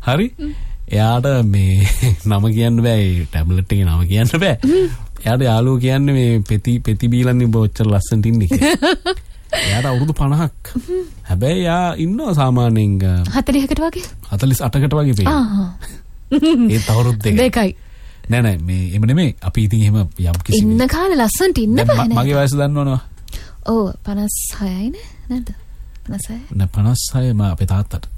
හරි එයාට මේ නම කියන්න බෑ ටැබ්ලට් එකේ නම කියන්න බෑ එයාට යාළුවෝ කියන්නේ මේ පෙති බීලන්නේ බොච්චර ලස්සනට ඉන්නේ කියලා එයාට අවුරුදු 50ක් හැබැයි එයා ඉන්නවා සාමාන්‍යයෙන් 40කට වගේ 48කට වගේ පේනවා ඒත් අවුරුදු දෙකයි නෑ මේ එම නෙමෙයි අපි ඉතින් එහෙම යම් කිසි ඉන්න කාලේ ලස්සනට ඉන්න බෑ මගේ වයස දන්නවනවා ඔව් 56යි නේද 56 නෑ 56 මම අපේ තාත්තට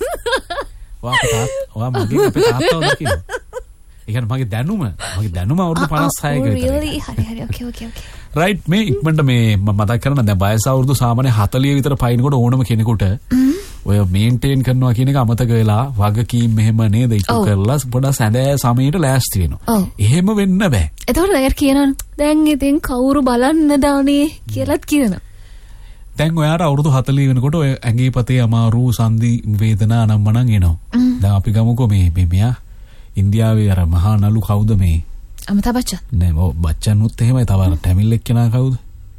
ඔයා මගේ අපේ තාත්තව දකින්න ඒ කියන්නේ මගේ දැනුම අවුරුදු 56ක විතර හරි ඕකේ රයිට් මේ ඉක්මනට මේ මම මතක් කරන දැන් වයස අවුරුදු සාමාන්‍ය 40 විතර පයින්නකොට ඕනම කෙනෙකුට ඔය මේන්ටේන් කරනවා කියන එක අමතක වෙලා වගකීම් මෙහෙම නේද ඉටු කරලා පොඩක් සැදෑ සමයට ලෑස්ති වෙනවා. එහෙම වෙන්න බෑ. එතකොට අයර් කියනවා දැන් ඉතින් කවුරු බලන්න දානේ කියලාත් කියනවා. දැන් ඔයාට අවුරුදු 40 වෙනකොට ඔය ඇඟේ පතේ අමාරු සන්ධි වේදනා අනම්මනම් එනවා. දැන් අපි ගමුකෝ මේ මෙයා ඉන්දියාවේ අර මහා නළු කවුද මේ? අමිතාබ් බච්චන්. නෑ ඔව් බච්චන්ුත් එහෙමයි තව ටැමිල් එක්කෙනා කවුද?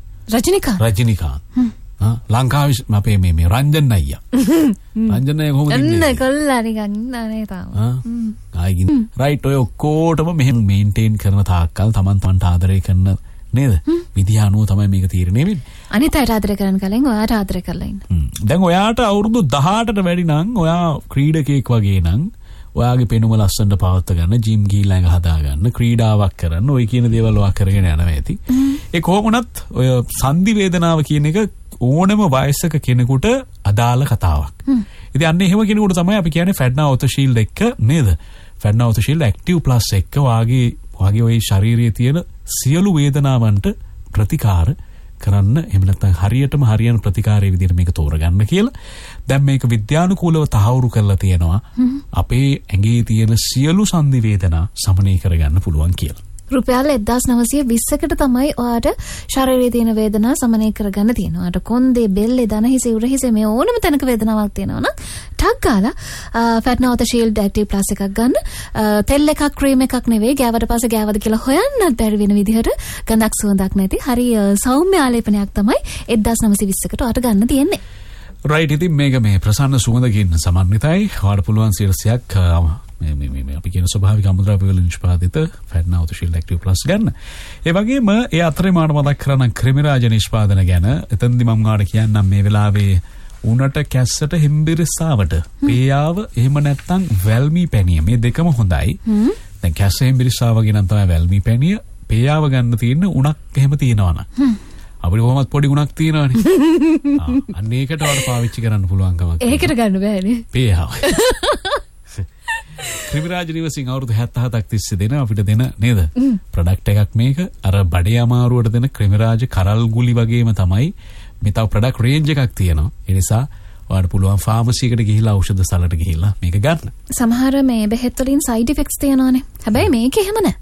රජිනිකාන්ත්. ලංකාවේ අපේ මේ රංජන් අයියා. රංජන් අයියා කොහොමද ඉන්නේ? අන්න කොල්ලා නිකන් නේ තාම. ආයිගින් රයිට් ඔය ඔක්කොටම මෙහෙම මේන්ටේන් කරන තාක්කල් Taman ආදරය කරන නේද? විදිහ අනුව තමයි මේක තීරණය වෙන්නේ. අනිත් අයට ආදරය කරන්න කලින් ඔයාට ආදරය කරලා ඉන්න. දැන් ඔයාට අවුරුදු 18ට වැඩි නම් ඔයා ක්‍රීඩකයෙක් වගේ නම් ඔයාගේ පෙනුම ලස්සනට පවත්වා ගන්න, ජිම් ගිහිල්ලා ඇඟ හදා ගන්න, ක්‍රීඩාවක් කරන්න, ඔය කියන දේවල් ඔයා කරගෙන යනවා ඇති. ඒ කොහොමුණත් ඔය සංදි වේදනාව කියන එක ඕනම වයසක කෙනෙකුට අදාළ කතාවක්. ඉතින් අන්න එහෙම කෙනෙකුට තමයි අපි කියන්නේ ෆැඩ්නා ඔත ෂීල්ඩ් එක නේද? ෆැඩ්නා ඔත ෂීල්ඩ් ඇක්ටිව් ප්ලස් එක වාගේ ඔය ශරීරයේ තියෙන සියලු වේදනාවන්ට ප්‍රතිකාර කරන්න එහෙම නැත්නම් හරියටම හරියන ප්‍රතිකාරයේ විදිහට මේක තෝරගන්න කියලා. දැන් මේක විද්‍යානුකූලව තහවුරු කරලා තියෙනවා. අපේ ඇඟේ තියෙන සියලු සංදි වේදනා සමනය කරගන්න පුළුවන් කියලා. රුපියල් 1920කට තමයි ඔයාට ශරීරයේ තියෙන වේදනා සමනය කරගන්න තියෙනවා. ඔයාට කොන්දේ, බෙල්ලේ, දන හිසේ, උර හිසේ මේ ඕනම තැනක වේදනාවක් තියෙනවා නම් ටක් ගාලා ෆැට්නා ඔත ෂීල්ඩ් ඇක්ටිව් ප්ලස් එකක් ගන්න. තෙල් එකක් ක්‍රීම් එකක් නෙවෙයි ගෑවට පස්සේ ගෑවද කියලා හොයන්නත් බැරි වෙන විදිහට ගඳක් සුවඳක් නැති හරි සෞම්‍ය ආලේපනයක් තමයි 1920කට ඔයාට ගන්න තියෙන්නේ. රයිට් ඉතින් මේක මේ ප්‍රසන්න සුවඳකින් සමන්විතයි. ඔයාට පුළුවන් සිරසයක් මේ අපි කියන ස්වභාවික අමුද්‍රව්‍ය වලින් නිෂ්පාදිත ෆැට්නා ඔත ෂීල්ඩ් ඇක්ටිව් ප්ලස් ගන්න. ඒ වගේම ඒ අතරේ මාට මතක් කරන්න ක්‍රිමිරාජ නිෂ්පාදන ගැන. එතෙන්දි මම ගාඩ කියන්නම් මේ වෙලාවේ උණට කැස්සට හෙම්බිරිස්සාවට පේයාව එහෙම නැත්නම් වැල්මී පැණිය මේ දෙකම හොඳයි. දැන් කැස්ස හෙම්බිරිස්සාව වගේ නම් තමයි වැල්මී පැණිය. පේයාව ගන්න තියෙන උණක් එහෙම තියෙනවනම් අපිට කොහොමත් පොඩි උණක් තියෙනවනේ. අන්න ඒකට වඩා පාවිච්චි කරන්න පුළුවන් කමක්. ඒකට ගන්න බෑනේ. පේයාව. ක්‍රිමිරාජ නිවසින් අවුරුදු 77ක් තිස්සේ දෙන අපිට දෙන නේද ප්‍රොඩක්ට් එකක් මේක අර බඩේ අමාරුවට දෙන ක්‍රිමිරාජ කරල් ගුලි වගේම තමයි මේ තව ප්‍රොඩක්ට් රේන්ජ් එකක් තියෙනවා ඒ නිසා ඔයාලට පුළුවන් ෆාමසි එකට ගිහිල්ලා ඖෂධ සාලට ගිහිල්ලා මේක ගන්න. සමහර මේ බෙහෙත් වලින් සයිඩ් ඉෆෙක්ට්ස් තියෙනවානේ. හැබැයි මේක එහෙම නෑ.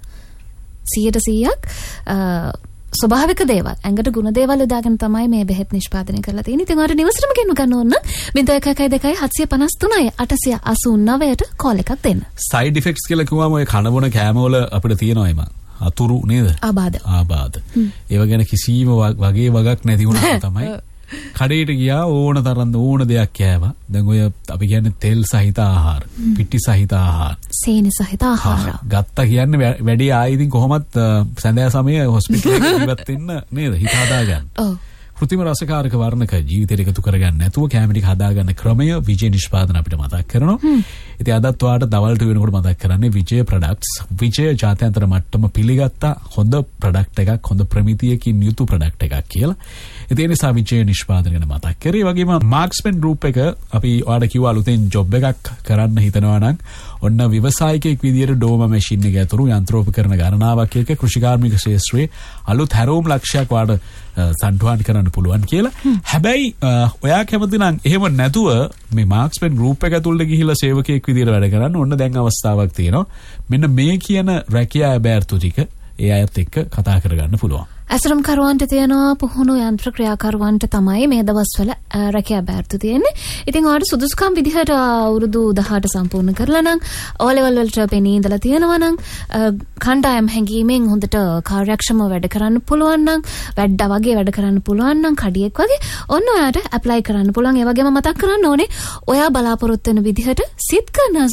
100%ක් ස්වභාවික දේවල් ඇඟට ගුණ දේවල් උදාගෙන තමයි මේ බෙහෙත් නිෂ්පාදනය කරලා තියෙන්නේ. ඉතින් ඔයාලට නිවසටම ගෙන්න ගන්න ඕන නම් 0112 753 889ට කෝල් එකක් දෙන්න. සයිඩ් ඉෆෙක්ට්ස් කියලා කිව්වම ඔය කන බොන කෑම වල අපිට තියෙනවා එම අතුරු නේද? ආබාධ. ඒව ගැන කිසිම වගේ වගක් නැති වුණා තමයි. කඩේට ගියා ඕන තරම් ඕන දෙයක් කෑවා. දැන් ඔය අපි කියන්නේ තෙල් සහිත ආහාර, පිටි සහිත ආහාර, සීනි සහිත ආහාර. ගත්තා කියන්නේ වැඩි ආයි ඉතින් කොහොමත් සඳහා සමයේ හොස්පිටල් එකේ ඉවත් වෙන්න නේද? හිත හදා ගන්න. ඔව්. කෘත්‍රිම රසකාරක වර්ණක ජීවිතයට එකතු කරගන්න නැතුව කැම ටික හදාගන්න ක්‍රමය විජේ නිෂ්පාදන අපිට මතක් කරනවා. ඉතින් අදත් ඔයාලට දවල්ට වෙනකොට මතක් කරන්නේ විජේ ප්‍රොඩක්ට්ස්. විජේ ජාත්‍යන්තර මට්ටම පිළිගත්ත හොඳ ප්‍රොඩක්ට් එකක්, හොඳ ප්‍රමිතියකින් යුතු ප්‍රොඩක්ට් එකක් කියලා. ඉතින් ඒ නිසා විජේ නිෂ්පාදන ගැන මතක් කරේ. ඒ වගේම මාක්ස්පෙන් ගෲප් එක අපි ඔයාලට කිව්වා අලුතෙන් ජොබ් එකක් කරන්න හිතනවා නම් ඔන්න ව්‍යවසායිකයෙක් විදියට ඩෝම මැෂින් එක ඇතුළු යන්ත්‍රෝපකරණ ගණනාවක් එක කෘෂිකාර්මික ක්ෂේත්‍රයේ අලුත් හැරවුම් ලක්ෂයක් ඔයාලට සම්පූර්ණ කරන්න පුළුවන් කියලා. හැබැයි ඔයා කැමති නම් එහෙම නැතුව මේ මාක්ස්පෙන් ගෲප් එක ඇතුළට ගිහිල්ලා සේවකයෙක් විදියට වැඩ කරන්න ඔන්න දැන් අවස්ථාවක් තියෙනවා. මෙන්න මේ කියන රැකියා බෑර්තු ටික ඒ අයත් එක්ක කතා කරගන්න පුළුවන්. ඇසුරුම් කරුවන්ට තියෙනවා පුහුණු යන්ත්‍ර ක්‍රියාකරුවන්ට තමයි මේ දවස්වල රැකියා බෑර්තු තියෙන්නේ. ඉතින් ඔයාලට සුදුසුකම් විදිහට අවුරුදු 18 සම්පූර්ණ කරලා නම් O level වලට පෙනී ඉඳලා තියෙනවා නම් කණ්ඩායම් හැංගීමෙන් හොඳට කාර්යක්ෂමව වැඩ කරන්න පුළුවන් නම් වැඩ වගේ වැඩ කරන්න පුළුවන් නම් කඩියෙක් වගේ ඔන්න ඔයාට ඇප්ලයි කරන්න පුළුවන්. ඒ වගේම මතක් කරන්න ඕනේ ඔයා බලාපොරොත්තු වෙන විදිහට සිත් කරන